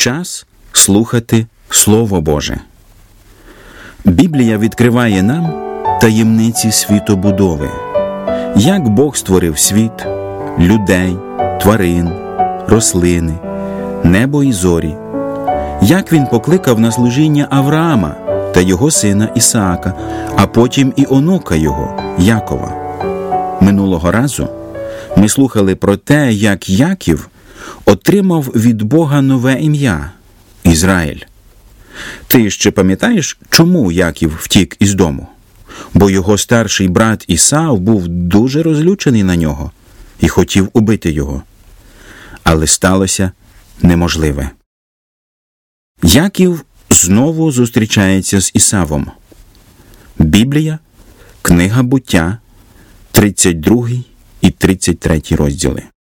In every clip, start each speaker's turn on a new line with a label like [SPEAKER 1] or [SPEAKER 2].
[SPEAKER 1] Час слухати Слово Боже. Біблія відкриває нам таємниці світобудови. Як Бог створив світ, людей, тварин, рослини, небо і зорі. Як Він покликав на служіння Авраама та його сина Ісаака, а потім і онука його, Якова. Минулого разу ми слухали про те, як Яків отримав від Бога нове ім'я – Ізраїль. Ти ще пам'ятаєш, чому Яків втік із дому? Бо його старший брат Ісав був дуже розлючений на нього і хотів убити його. Але сталося неможливе. Яків знову зустрічається з Ісавом. Біблія, книга Буття, 32 і 33 розділи.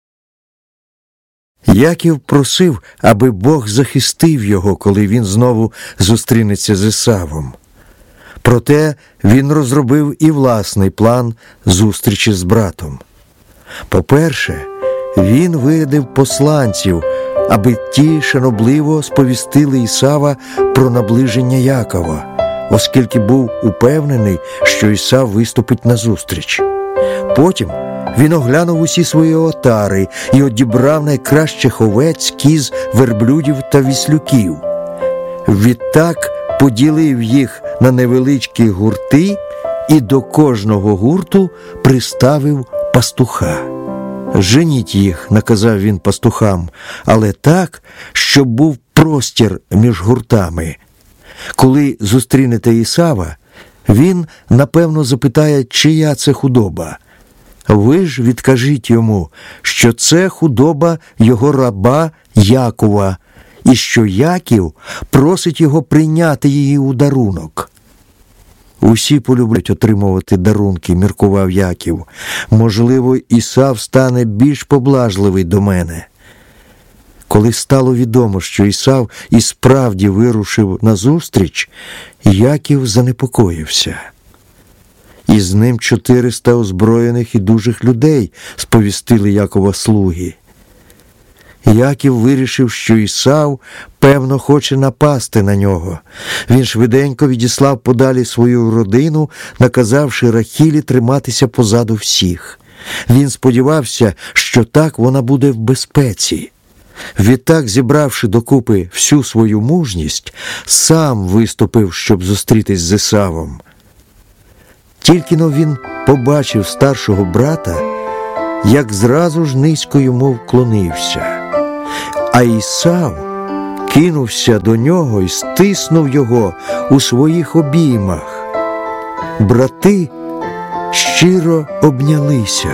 [SPEAKER 2] Яків просив, аби Бог захистив його, коли він знову зустрінеться з Ісавом. Проте він розробив і власний план зустрічі з братом. По-перше, він вирядив посланців, аби ті шанобливо сповістили Ісава про наближення Якова, оскільки був упевнений, що Ісав виступить назустріч. Потім він оглянув усі свої отари і одібрав найкращих овець, кіз, верблюдів та віслюків. Відтак поділив їх на невеличкі гурти і до кожного гурту приставив пастуха. «Женіть їх», – наказав він пастухам, але так, щоб був простір між гуртами. Коли зустрінете Ісава, він, напевно, запитає, чия це худоба. Ви ж відкажіть йому, що це худоба його раба Якова, і що Яків просить його прийняти її у дарунок. «Усі полюблять отримувати дарунки», – міркував Яків. «Можливо, Ісав стане більш поблажливий до мене». Коли стало відомо, що Ісав і справді вирушив назустріч, Яків занепокоївся. «Із ним 400 озброєних і дужих людей», – сповістили Якова слуги. Яків вирішив, що Ісав, певно, хоче напасти на нього. Він швиденько відіслав подалі свою родину, наказавши Рахілі триматися позаду всіх. Він сподівався, що так вона буде в безпеці. Відтак, зібравши докупи всю свою мужність, сам виступив, щоб зустрітись з Ісавом. Тільки-но він побачив старшого брата, як зразу ж низько йому вклонився. А Ісав кинувся до нього і стиснув його у своїх обіймах. Брати щиро обнялися.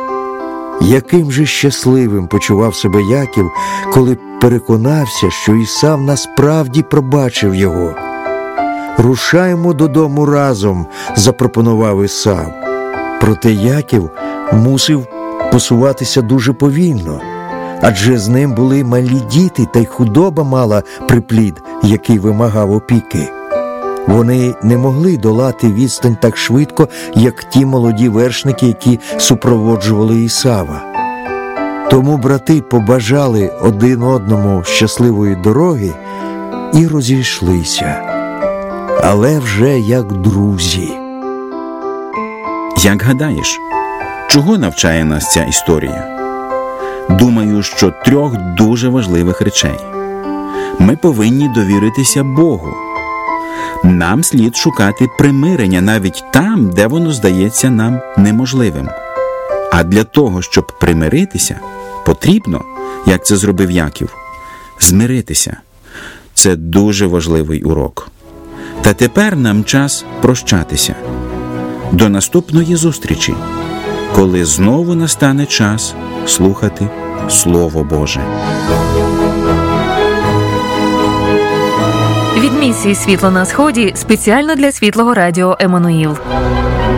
[SPEAKER 2] Яким же щасливим почував себе Яків, коли переконався, що Ісав насправді пробачив його. «Рушаймо додому разом», – запропонував Ісав. Проте Яків мусив посуватися дуже повільно, адже з ним були малі діти, та й худоба мала приплід, який вимагав опіки. Вони не могли долати відстань так швидко, як ті молоді вершники, які супроводжували Ісава. Тому брати побажали один одному щасливої дороги і розійшлися, але вже як друзі.
[SPEAKER 1] Як гадаєш, чого навчає нас ця історія? Думаю, що 3 дуже важливих речей. Ми повинні довіритися Богу. Нам слід шукати примирення навіть там, де воно здається нам неможливим. А для того, щоб примиритися, потрібно, як це зробив Яків, змиритися. Це дуже важливий урок. Та тепер нам час прощатися. До наступної зустрічі, коли знову настане час слухати Слово Боже.
[SPEAKER 3] Від місії «Світло на Сході» спеціально для Світлого Радіо Еммануїл.